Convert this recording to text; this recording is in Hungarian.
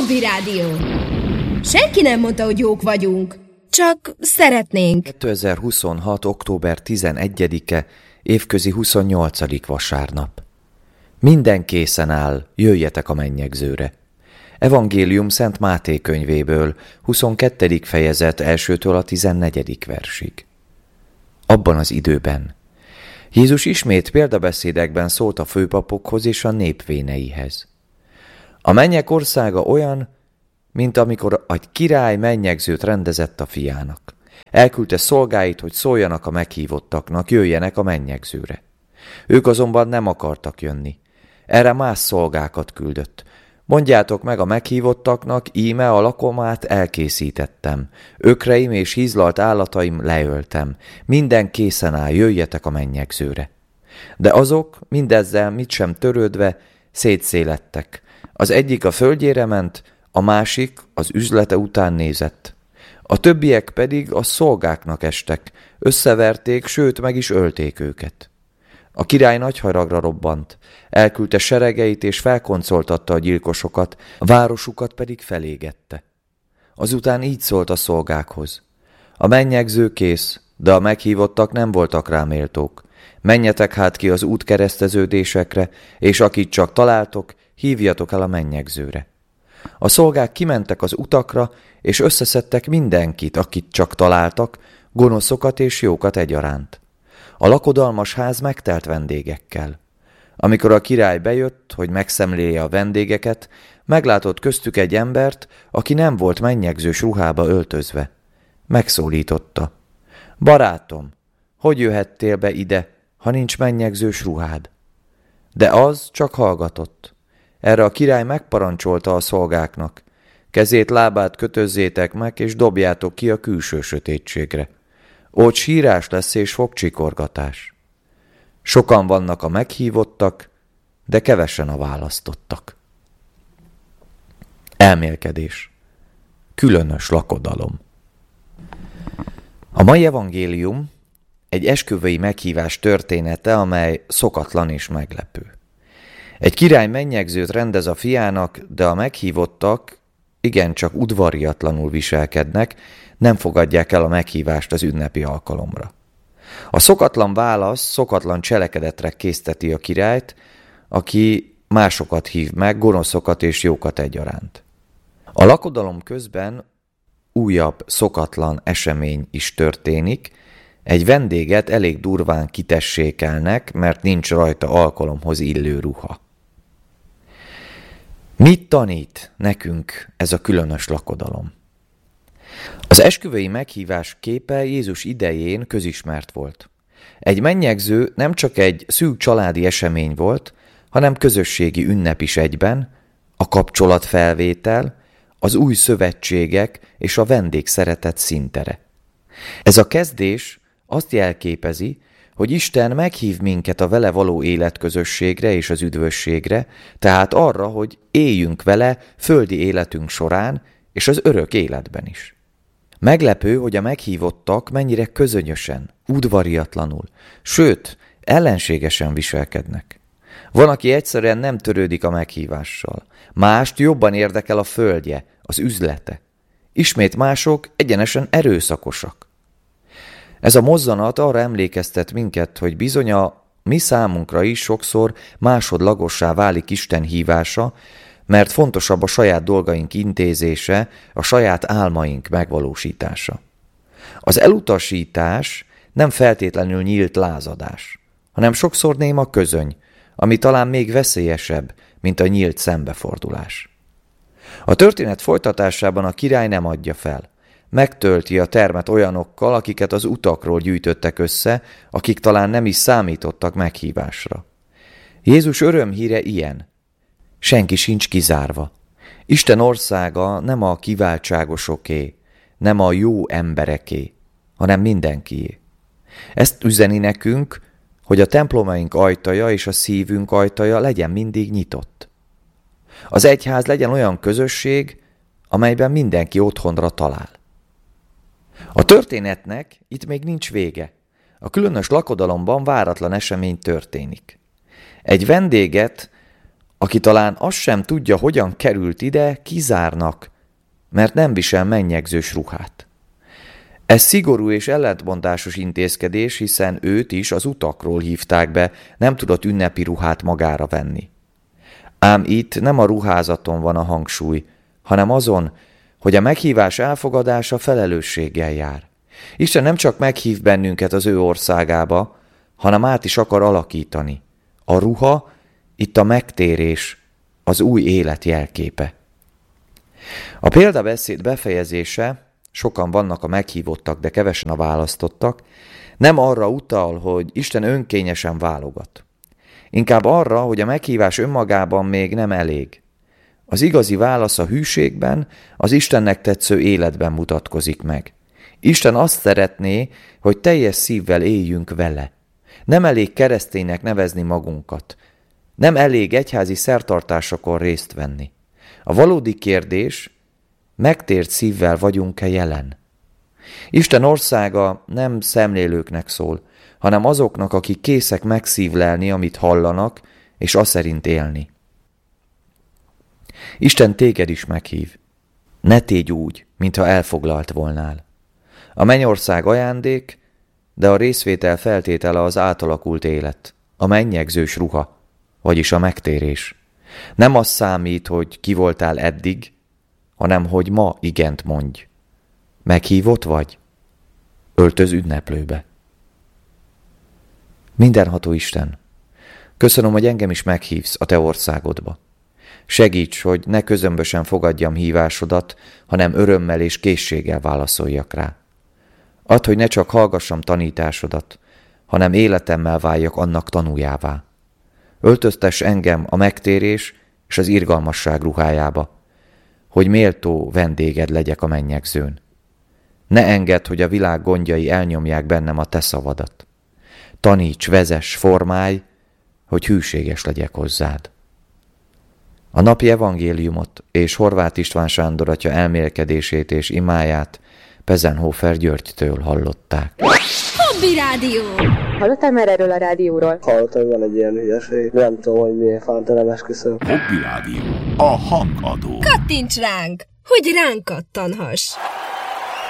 Zombi Rádió! Senki nem mondta, hogy jók vagyunk. Csak szeretnénk. 2026. október 11-e, évközi 28. vasárnap. Minden készen áll, jöjjetek a mennyegzőre. Evangélium Szent Máté könyvéből, 22. fejezet 1-től a 14. versig. Abban az időben Jézus ismét példabeszédekben szólt a főpapokhoz és a nép véneihez. A mennyek országa olyan, mint amikor egy király mennyegzőt rendezett a fiának. Elküldte szolgáit, hogy szóljanak a meghívottaknak, jöjjenek a mennyegzőre. Ők azonban nem akartak jönni. Erre más szolgákat küldött. Mondjátok meg a meghívottaknak, íme a lakomát elkészítettem. Ökreim és hízlalt állataim leöltem. Minden készen áll, jöjjetek a mennyegzőre. De azok, mindezzel mit sem törődve, szétszélettek. Az egyik a földjére ment, a másik az üzlete után nézett. A többiek pedig a szolgáknak estek, összeverték, sőt meg is ölték őket. A király nagy haragra robbant, elküldte seregeit és felkoncoltatta a gyilkosokat, a városukat pedig felégette. Azután így szólt a szolgákhoz: a mennyegző kész, de a meghívottak nem voltak rá méltók. Menjetek hát ki az útkereszteződésekre, és akit csak találtok, hívjatok el a mennyegzőre. A szolgák kimentek az utakra, és összeszedtek mindenkit, akit csak találtak, gonoszokat és jókat egyaránt. A lakodalmas ház megtelt vendégekkel. Amikor a király bejött, hogy megszemlélje a vendégeket, meglátott köztük egy embert, aki nem volt mennyegzős ruhába öltözve. Megszólította: barátom, hogy jöhettél be ide, ha nincs mennyegzős ruhád? De az csak hallgatott. Erre a király megparancsolta a szolgáknak: kezét, lábát kötözzétek meg, és dobjátok ki a külső sötétségre. Ott sírás lesz és fogcsikorgatás. Sokan vannak a meghívottak, de kevesen a választottak. Elmélkedés. Különös lakodalom. A mai evangélium egy esküvői meghívás története, amely szokatlan és meglepő. Egy király mennyegzőt rendez a fiának, de a meghívottak igencsak udvariatlanul viselkednek, nem fogadják el a meghívást az ünnepi alkalomra. A szokatlan válasz szokatlan cselekedetre készteti a királyt, aki másokat hív meg, gonoszokat és jókat egyaránt. A lakodalom közben újabb szokatlan esemény is történik. Egy vendéget elég durván kitessékelnek, mert nincs rajta alkalomhoz illő ruha. Mit tanít nekünk ez a különös lakodalom? Az esküvői meghívás képe Jézus idején közismert volt. Egy mennyegző nem csak egy szűk családi esemény volt, hanem közösségi ünnep is egyben, a kapcsolatfelvétel, az új szövetségek és a vendégszeretet színtere. Ez a kezdés azt jelképezi, hogy Isten meghív minket a vele való életközösségre és az üdvösségre, tehát arra, hogy éljünk vele földi életünk során és az örök életben is. Meglepő, hogy a meghívottak mennyire közönyösen, udvariatlanul, sőt, ellenségesen viselkednek. Van, aki egyszerűen nem törődik a meghívással, mást jobban érdekel a földje, az üzlete. Ismét mások egyenesen erőszakosak. Ez a mozzanat arra emlékeztet minket, hogy bizony a mi számunkra is sokszor másodlagossá válik Isten hívása, mert fontosabb a saját dolgaink intézése, a saját álmaink megvalósítása. Az elutasítás nem feltétlenül nyílt lázadás, hanem sokszor néma közöny, ami talán még veszélyesebb, mint a nyílt szembefordulás. A történet folytatásában a király nem adja fel. Megtölti a termet olyanokkal, akiket az utakról gyűjtöttek össze, akik talán nem is számítottak meghívásra. Jézus örömhíre ilyen: senki sincs kizárva. Isten országa nem a kiváltságosoké, nem a jó embereké, hanem mindenkié. Ezt üzeni nekünk, hogy a templomaink ajtaja és a szívünk ajtaja legyen mindig nyitott. Az egyház legyen olyan közösség, amelyben mindenki otthonra talál. A történetnek itt még nincs vége. A különös lakodalomban váratlan esemény történik. Egy vendéget aki talán azt sem tudja, hogyan került ide, kizárnak, mert nem visel mennyegzős ruhát. Ez szigorú és ellentmondásos intézkedés, hiszen őt is az utakról hívták be, nem tudott ünnepi ruhát magára venni. Ám itt nem a ruházaton van a hangsúly, hanem azon, hogy a meghívás elfogadása felelősséggel jár. Isten nem csak meghív bennünket az ő országába, hanem át is akar alakítani. A ruha itt a megtérés, az új élet jelképe. A példabeszéd befejezése, sokan vannak a meghívottak, de kevesen a választottak, nem arra utal, hogy Isten önkényesen válogat. Inkább arra, hogy a meghívás önmagában még nem elég. Az igazi válasz a hűségben, az Istennek tetsző életben mutatkozik meg. Isten azt szeretné, hogy teljes szívvel éljünk vele. Nem elég kereszténynek nevezni magunkat. Nem elég egyházi szertartásokon részt venni. A valódi kérdés, megtért szívvel vagyunk-e jelen? Isten országa nem szemlélőknek szól, hanem azoknak, akik készek megszívlelni, amit hallanak, és azt szerint élni. Isten téged is meghív. Ne tégy úgy, mintha elfoglalt volnál. A mennyország ajándék, de a részvétel feltétele az átalakult élet, a mennyegzős ruha, vagyis a megtérés. Nem az számít, hogy ki voltál eddig, hanem hogy ma igent mondj. Meghívott vagy? Öltöz ünneplőbe. Mindenható Isten, köszönöm, hogy engem is meghívsz a te országodba. Segíts, hogy ne közömbösen fogadjam hívásodat, hanem örömmel és készséggel válaszoljak rá. Add, hogy ne csak hallgassam tanításodat, hanem életemmel váljak annak tanújává. Öltöztess engem a megtérés és az irgalmasság ruhájába, hogy méltó vendéged legyek a mennyegzőn. Ne engedd, hogy a világ gondjai elnyomják bennem a te szavadat. Taníts, vezess, formálj, hogy hűséges legyek hozzád. A napi evangéliumot és Horváth István Sándor atya elmélkedését és imáját Pezenhofer Györgytől hallották. Hobby Rádió! Hallottál már erről a rádióról? Hallottam, van egy ilyen hülyeség. Nem tudom, hogy miért fánta, nem esküszöm. Hobby Rádió. A hangadó. Kattints ránk, hogy ránk kattanhass!